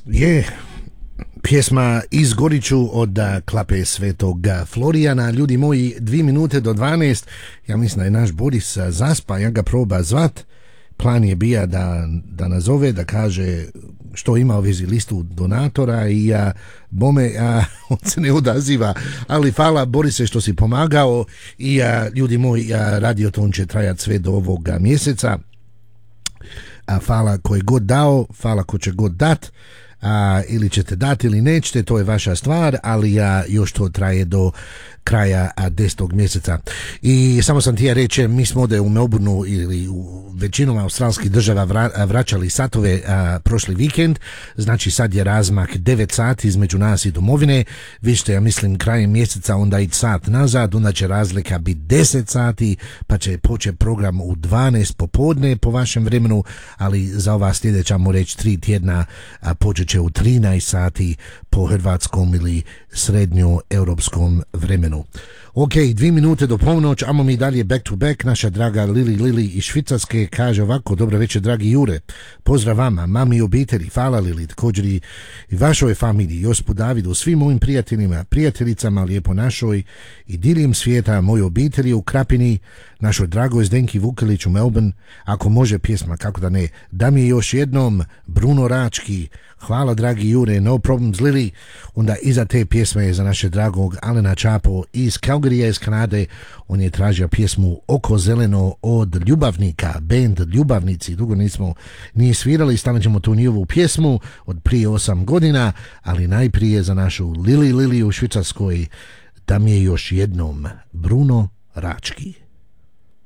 Je pjesma Iz Goriću od klape Svetog Florijana. Ljudi moji, 2 minute do 12. Ja mislim da je naš Boris zaspa, ja ga proba zvat. Plan je bija da nazove, da kaže što ima u vezi listu donatora i bome, on se ne odaziva, ali hvala Borise što si pomagao i ljudi moji, radioton će trajati sve do ovog mjeseca. Hvala ko je god dao, hvala ko će god dat, ili ćete dati ili nećete, to je vaša stvar, ali još to traje do kraja 10. mjeseca. I samo sam ti reći, mi smo ovdje u Melbourneu ili u većinom australskih država vraćali satove prošli vikend, znači sad je razmak 9 sati između nas i domovine. Vi ćete, ja mislim, krajem mjeseca onda ići sat nazad, onda će razlika biti 10 sati, pa će početi program u 12 popodne po vašem vremenu, ali za ova sljedeća, mu reći, 3 tjedna počet će u 13 sati po hrvatskom ili srednjoeuropskom vremenu. Ok, 2 minute do ponoć, amo mi dalje back to back. Naša draga Lili iz Švicarske kaže ovako: dobro večer dragi Jure, pozdrav vama, mami i obitelji, hvala Lili, također i vašoj familiji, Jospu Davidu, svim mojim prijateljima, prijateljicama lijepo našoj i diljem svijeta, mojoj obitelji u Krapini, našoj dragoj Zdenki Vukelić u Melbourne. Ako može pjesma, kako da ne, da mi još jednom Bruno Rački. Hvala dragi Jure, no problems Lili. Onda iza te pjesme je za naše dragog Alena Čapo iz Calgarya iz Kanade. On je tražio pjesmu Oko zeleno od Ljubavnika, band Ljubavnici. Dugo nije svirali, stavit ćemo tu njihovu pjesmu od prije 8 godina, ali najprije za našu Lili u Švicarskoj, da mi je još jednom Bruno Rački.